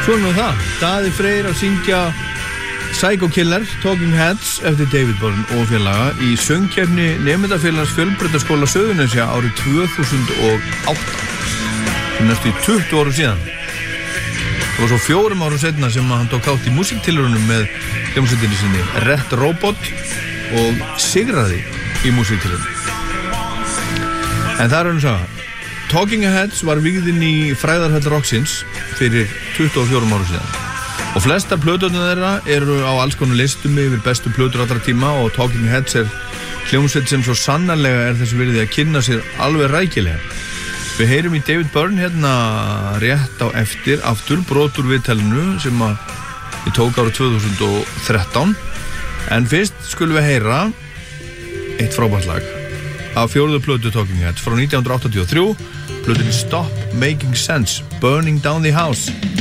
Svona það, Daði Freyr að syngja Psycho Killer, Talking Heads eftir David Byrne og félaga í söngkeppni Nemendafélags Fjölbrautaskóla Suðurnesja árið 2008. Næstu 20 árum síðan. Það var svo 4 árum seinna sem hann tók þátt í músíktilraunum með hljómsveitinni sinni Red Robot og sigraði í músíktilraunum. En það er hann að sagða. Talking Heads var vígðinn í Frægðarhöll Rocksins fyrir 24 árum síðan. Og flestar plöturnar þeirra eru á alls konar listum yfir bestu plötur allra tíma og Talking Heads er hljómsveit sem svo sannarlega er þessi virði að kynna sér alveg rækilega. Við heyrum í David Byrne hérna rétt á eftir aftur brot úr viðtalinu sem ég tók árið 2013. En fyrst skulum við heyra eitt frábært lag af 4. plötu Talking Heads frá 1983, plötunni Stop Making Sense, Burning Down the House.